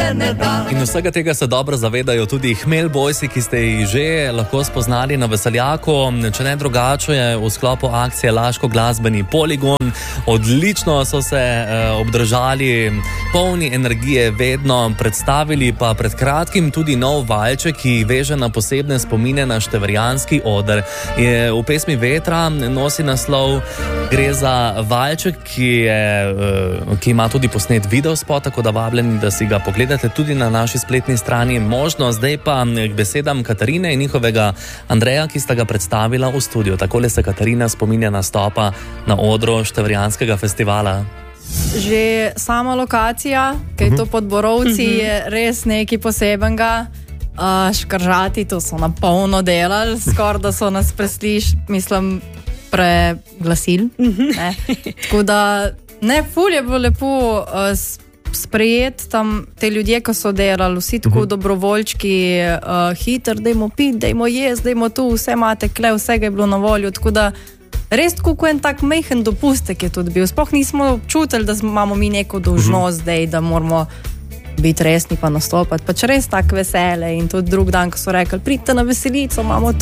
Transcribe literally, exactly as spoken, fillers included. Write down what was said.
ne da. In vsega tega se dobro zavedajo tudi Hmelj Boysi, ki ste jih že lahko spoznali na Veseljaku, če ne drugače je v sklopu akcije Laško glasbeni poligon. Odlično so se eh, obdržali, polni energije vedno, predstavili pa pred kratkim tudi nov valček, ki veže na posebne spomine na števerjanski oder. Je v pesmi Vetra nosi naslov, gre za valček, ki, je, eh, ki ima tudi posnet videospot, tako da vabljeni, da si ga pogledate tudi na naši spletni strani možno. Zdaj pa k besedam Katarine in njihovega Andreja, ki sta ga predstavila v studiu. Takole se Katarina spominja nastopa na odru Števerjanskega festivala. Že sama lokacija, ki je to pod Borovci, je res nekaj posebenega. Uh, škržati, to so na polno delali, skoraj da so nas presliš, mislim, preglasil. Ne? Tako da, ne, ful je bilo lepo uh, sprejeti tam te ljudje, ki so delali, vsi tako dobrovoljčki, uh, hiter, dajmo pit, dajmo jesti, dajmo tu, vse imate kle, vsega je bilo na voljo, tako da res tako en tak mehen dopustek je tudi bil. Sploh nismo občutili, da imamo mi neko dolžnost zdaj, da moramo biti resni pa nastopati. Pač res tak vesele in tudi drug dan, ko so rekli, pridite na veselico, imamo